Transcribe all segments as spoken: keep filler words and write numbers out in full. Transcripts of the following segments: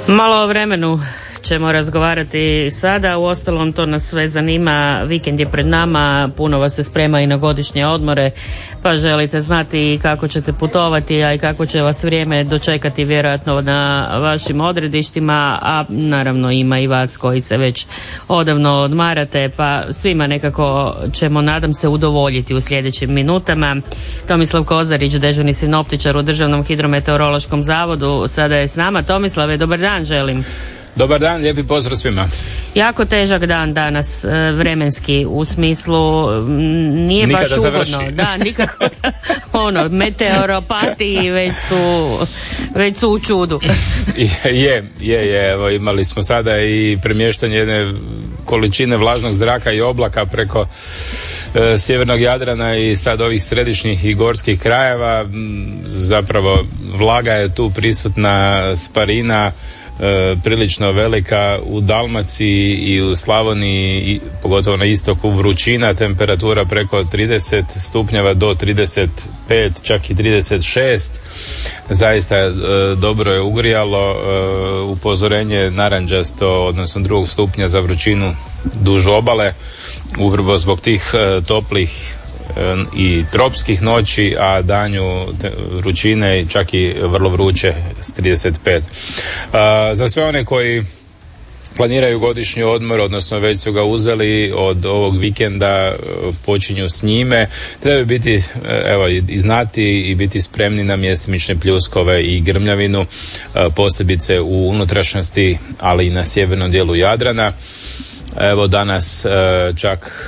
Malo o vremenu ćemo razgovarati sada, uostalom to nas sve zanima, vikend je pred nama, puno vas se sprema i na godišnje odmore, pa želite znati kako ćete putovati, a i kako će vas vrijeme dočekati vjerojatno na vašim odredištima, a naravno ima i vas koji se već odavno odmarate, pa svima nekako ćemo, nadam se, udovoljiti u sljedećim minutama. Tomislav Kozarić, dežurni sinoptičar u Državnom hidrometeorološkom zavodu, sada je s nama. Tomislave, dobar dan želim. Dobar dan, lijepi pozdrav svima. Jako težak dan danas, vremenski, u smislu nije nikada baš ugodno. Završi. Da, nikako da, ono, meteoropati već su, već su u čudu. je, je, je, evo imali smo sada i premještanje jedne količine vlažnog zraka i oblaka preko e, sjevernog Jadrana i sad ovih središnjih i gorskih krajeva. Zapravo vlaga je tu prisutna, sparina E, prilično velika u Dalmaciji i u Slavoniji, i pogotovo na istoku, vrućina, temperatura preko trideset stupnjeva do trideset pet, čak i trideset šest. Zaista e, dobro je ugrijalo, e, upozorenje narančasto, odnosno drugog stupnja za vrućinu duž obale, upravo zbog tih e, toplih i tropskih noći, a danju vrućine i čak i vrlo vruće s trideset pet. A, za sve one koji planiraju godišnji odmor, odnosno već su ga uzeli, od ovog vikenda počinju s njime, trebaju biti, evo, i znati i biti spremni na mjestimične pljuskove i grmljavinu, posebice u unutrašnjosti, ali i na sjevernom dijelu Jadrana. Evo danas čak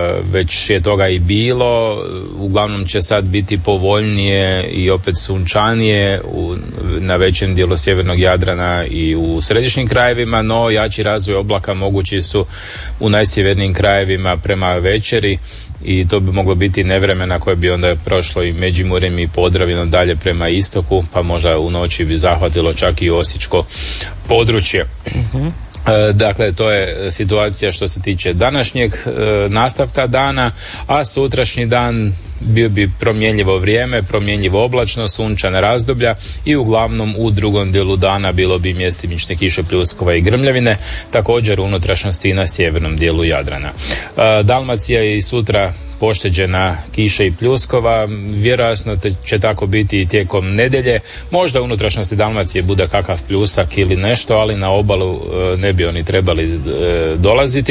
već je toga i bilo, uglavnom će sad biti povoljnije i opet sunčanije u, na većem dijelu sjevernog Jadrana i u središnjim krajevima, no jači razvoj oblaka mogući su u najsjevernijim krajevima prema večeri i to bi moglo biti nevremena koje bi onda prošlo i Međimurjem i Podravinom dalje prema istoku, pa možda u noći bi zahvatilo čak i osječko područje. Uh-huh. Dakle, to je situacija što se tiče današnjeg e, nastavka dana, a sutrašnji dan bio bi promjenjivo vrijeme, promjenjivo oblačno, sunčana razdoblja i uglavnom u drugom dijelu dana bilo bi mjestimične kiše, pljuskova i grmljavine, također u unutrašnjosti i na sjevernom dijelu Jadrana. E, Dalmacija je i sutra pošteđena kiše i pljuskova, vjerojatno će tako biti i tijekom nedjelje, možda u unutrašnjosti Dalmacije bude kakav pljusak ili nešto, ali na obalu ne bi oni trebali dolaziti,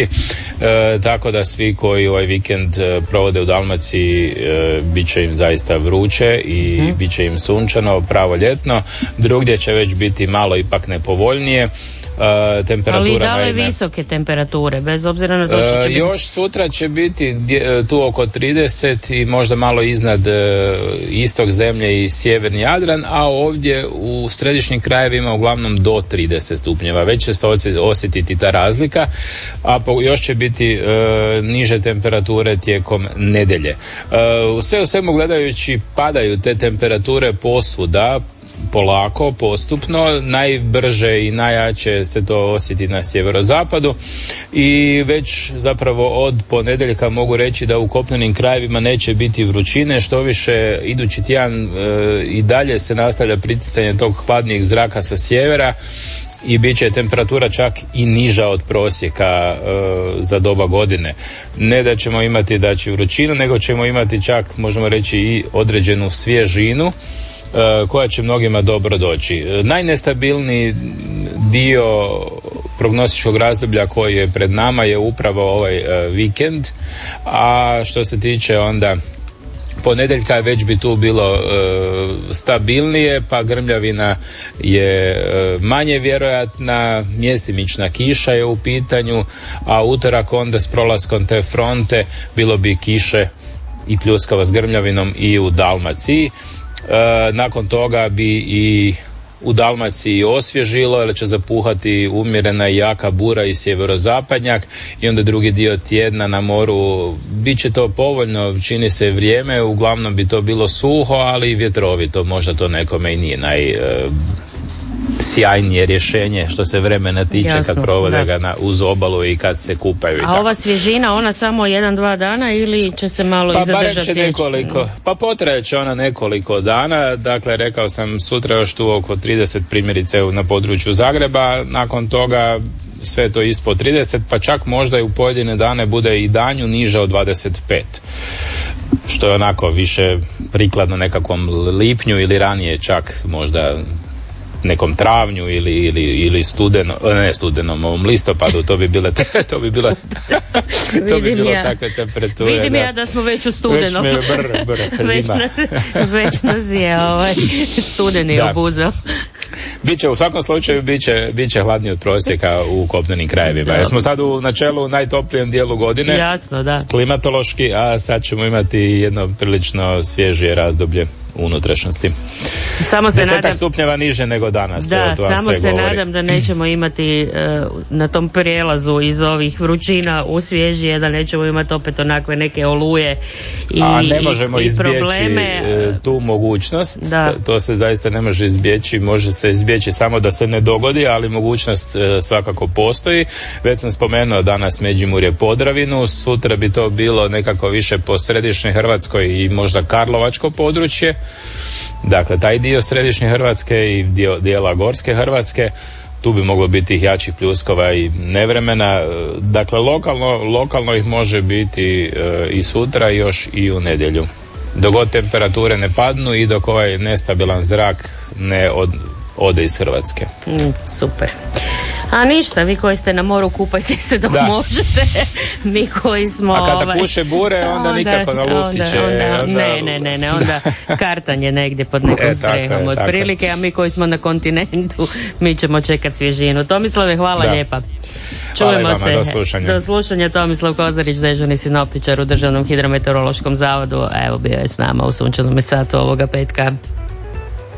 e, tako da svi koji ovaj vikend provode u Dalmaciji e, bit će im zaista vruće i hmm. bit će im sunčano, pravo ljetno, drugdje će već biti malo ipak nepovoljnije. Uh, temperatura, ali i dale naime, visoke temperature, bez obzira na to što će uh, još biti... sutra će biti gdje, tu oko trideset i možda malo iznad uh, istok zemlje i sjeverni Jadran, a ovdje u središnjim krajevima uglavnom do trideset stupnjeva. Već će se osjetiti ta razlika, a po, još će biti uh, niže temperature tijekom nedjelje. Uh, sve u svemu gledajući padaju te temperature posvuda, polako, postupno, najbrže i najjače se to osjeti na sjeverozapadu i već zapravo od ponedjeljka mogu reći da u kopnenim krajevima neće biti vrućine, što više idući tjedan e, i dalje se nastavlja priticanje tog hladnijeg zraka sa sjevera i bit će temperatura čak i niža od prosjeka e, za doba godine. Ne da ćemo imati daći vrućinu, nego ćemo imati čak, možemo reći, i određenu svježinu koja će mnogima dobro doći. Najnestabilniji dio prognostičkog razdoblja koji je pred nama je upravo ovaj vikend, a što se tiče onda ponedjeljka već bi tu bilo e, stabilnije, pa grmljavina je e, manje vjerojatna, mjestimična kiša je u pitanju, a utorak onda s prolaskom te fronte bilo bi kiše i pljuskava s grmljavinom i u Dalmaciji. E, nakon toga bi i u Dalmaciji osvježilo, jer će zapuhati umjerena i jaka bura i sjeverozapadnjak i onda drugi dio tjedna na moru bit će to povoljno, čini se vrijeme, uglavnom bi to bilo suho, ali i vjetrovito, možda to nekome i nije naj e, sjajnije rješenje što se vremena tiče. Jasno, kad provode da. ga na, uz obalu i kad se kupaju. I A tako. ova svježina, ona samo jedan, dva dana ili će se malo pa i zadržati će nekoliko, Pa potrajeće ona nekoliko dana. Dakle, rekao sam sutra još tu oko trideset primjerice na području Zagreba. Nakon toga sve to ispod trideset, pa čak možda i u pojedine dane bude i danju niže od dvadeset pet. Što je onako više prikladno nekakvom lipnju ili ranije čak možda nekom travnju ili, ili, ili studeno, ne studenom, ovom listopadu, to bi bile to bi bilo to bi bilo ja. takve temperature. Vidim da. ja da smo već u studenom. Već me br, br, već, na, već nas je ovaj studeni obuzeo. Biće, u svakom slučaju biće, biće hladnije od prosjeka u kopnenim krajevima. Jer smo sad u načelu u najtoplijem dijelu godine. Jasno, da. Klimatološki, a sad ćemo imati jedno prilično svježije razdoblje u unutrašnjosti. Samo se Desetak nadam, stupnjeva niže nego danas. Da, evo, samo se govori. nadam da nećemo imati uh, na tom prijelazu iz ovih vrućina u svježije, da nećemo imati opet onakve neke oluje i, a ne možemo i, i izbjeći probleme. tu mogućnost. Da. To, to se zaista ne može izbjeći. Može se izbjeći samo da se ne dogodi, ali mogućnost uh, svakako postoji. Već sam spomenuo danas Međimurje, Podravinu. Sutra bi to bilo nekako više po središnjoj Hrvatskoj i možda Karlovačko područje. Dakle, taj dio središnje Hrvatske i dio, dijela gorske Hrvatske, tu bi moglo biti jačih pljuskova i nevremena. Dakle, lokalno, lokalno ih može biti e, i sutra, još i u nedjelju. Dok god temperature ne padnu i dok ovaj nestabilan zrak ne od, ode iz Hrvatske. Mm, super. A ništa, vi koji ste na moru kupajte se dok da. možete, mi koji smo... A kada ovaj, puše bure, onda, onda nikako na luftiće. Onda, onda, onda... Ne, ne, ne, ne, onda kartanje negdje pod nekom e, strehom otprilike, a mi koji smo na kontinentu, mi ćemo čekati svježinu. Tomislave, hvala da. lijepa. Čujemo vama, se. Do slušanja. Do slušanja. Tomislav Kozarić, dežurni sinoptičar u Državnom hidrometeorološkom zavodu. Evo, bio je s nama u sunčanom satu ovoga petka.